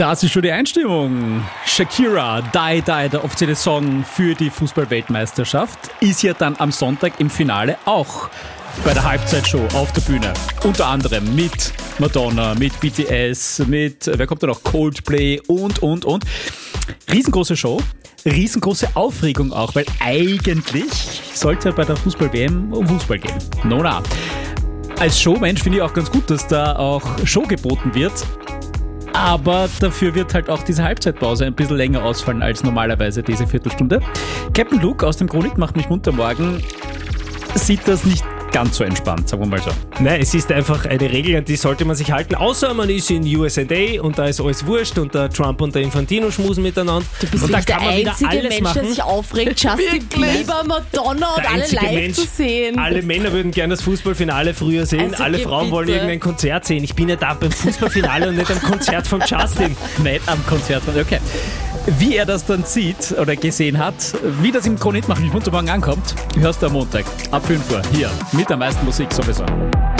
Das ist schon die Einstimmung. Shakira, Die Die, der offizielle Song für die Fußball-Weltmeisterschaft, ist ja dann am Sonntag im Finale auch bei der Halbzeitshow auf der Bühne. Unter anderem mit Madonna, mit BTS, mit, wer kommt da noch, Coldplay und. Riesengroße Show, riesengroße Aufregung auch, weil eigentlich sollte bei der Fußball-WM um Fußball gehen. Na. Als Showmensch finde ich auch ganz gut, dass da auch Show geboten wird. Aber dafür wird halt auch diese Halbzeitpause ein bisschen länger ausfallen als normalerweise diese Viertelstunde. Captain Luke aus dem Chronit macht mich munter morgen sieht das nicht ganz so entspannt, sagen wir mal so. Nein, es ist einfach eine Regel, an die sollte man sich halten, außer man ist in USA und da ist alles wurscht und der Trump und der Infantino schmusen miteinander. Du bist und da der kann man wieder einzige alles Mensch, machen. der sich aufregt, Justin Bieber, Madonna und alle live Mensch, zu sehen. Alle Männer würden gerne das Fußballfinale früher sehen, Also alle Frauen wollen irgendein Konzert sehen. Ich bin ja da beim Fußballfinale und nicht am Konzert von Justin. Nicht am Konzert von, okay. Wie er das dann sieht oder gesehen hat, wie das im Chronit macht mich munter morgen ankommt, hörst du am Montag ab 5 Uhr hier mit der meisten Musik sowieso.